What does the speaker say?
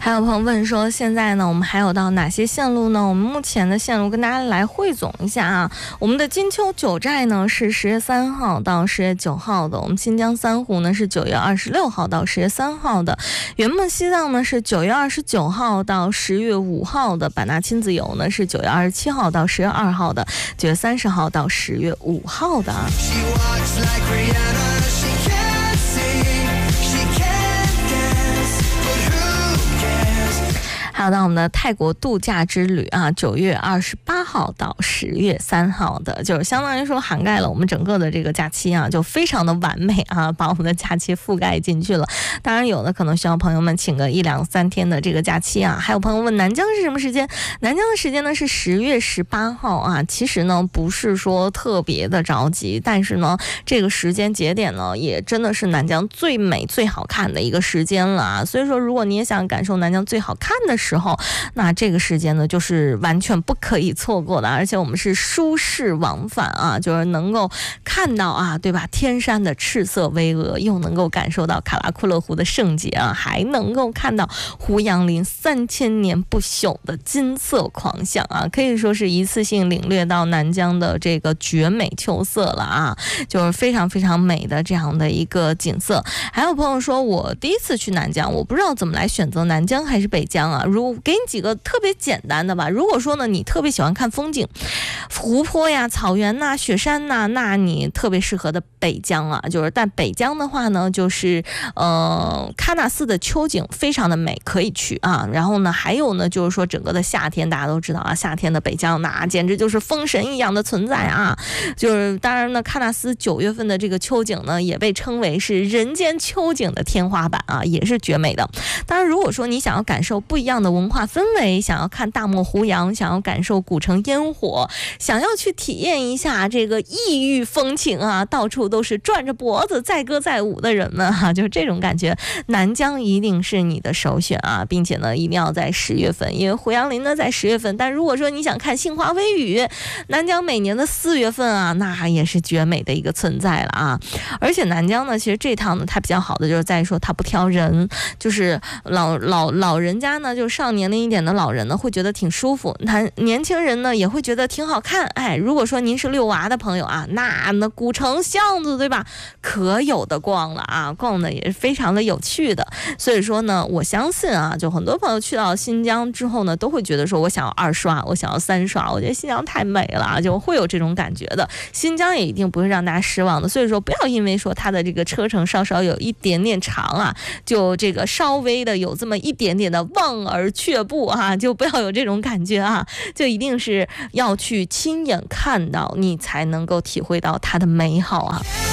还有朋友问说，现在呢我们还有到哪些线路呢？我们目前的线路跟大家来汇总一下啊。我们的金秋九寨呢是10月3号到10月9号的，我们新疆三湖呢是9月26号到10月3号的，圆梦西藏呢是9月29号到10月5号的，版纳亲子游呢是9月27号到10月2号的，9月30号到10月5号的啊。还有到我们的泰国度假之旅啊，9月28号到10月3号的，就是相当于说涵盖了我们整个的这个假期啊，就非常的完美啊，把我们的假期覆盖进去了。当然有的可能需要朋友们请个1、2、3天的这个假期啊。还有朋友问南疆是什么时间？南疆的时间呢是10月18号啊。其实呢不是说特别的着急，但是呢这个时间节点呢也真的是南疆最美最好看的一个时间了啊。所以说如果你也想感受南疆最好看的时候，那这个时间呢就是完全不可以错过的，而且我们是舒适往返啊，就是能够看到啊，对吧？天山的赤色巍峨，又能够感受到喀拉库勒湖的圣洁啊，还能够看到胡杨林3000年不朽的金色狂象啊，可以说是一次性领略到南疆的这个绝美秋色了啊，就是非常非常美的这样的一个景色。还有朋友说，我第一次去南疆，我不知道怎么来选择南疆还是北疆啊。如果给你几个特别简单的吧，如果说呢你特别喜欢看风景，湖泊呀、草原呐、雪山呐，那你特别适合的北疆啊，就是但北疆的话呢，就是喀纳斯的秋景非常的美，可以去啊。然后呢，还有呢，就是说整个的夏天，大家都知道啊，夏天的北疆那简直就是风神一样的存在啊。就是当然呢，喀纳斯9月份的这个秋景呢，也被称为是人间秋景的天花板啊，也是绝美的。当然，如果说你想要感受不一样的文化氛围，想要看大漠胡杨，想要感受古城烟火，想要去体验一下这个异域风情啊，到处都是转着脖子载歌载舞的人们啊，就是这种感觉，南疆一定是你的首选啊，并且呢一定要在10月份，因为胡杨林呢在10月份，但如果说你想看杏花微雨，南疆每年的4月份啊，那也是绝美的一个存在了啊。而且南疆呢，其实这趟呢它比较好的就是在于说它不挑人，就是老人家呢，就上年龄一点的老人呢会觉得挺舒服，年轻人呢也会觉得挺好看。哎，如果说您是遛娃的朋友啊，那古城巷子对吧，可有的逛了啊，逛的也是非常的有趣的。所以说呢，我相信啊，就很多朋友去到新疆之后呢，都会觉得说我想要2刷，我想要3刷，我觉得新疆太美了，就会有这种感觉的。新疆也一定不会让大家失望的。所以说不要因为说它的这个车程稍稍有一点点长啊，就这个稍微的有这么一点点的望而却步啊，就不要有这种感觉啊，就一定是要去亲眼看到，你才能够体会到它的美好啊。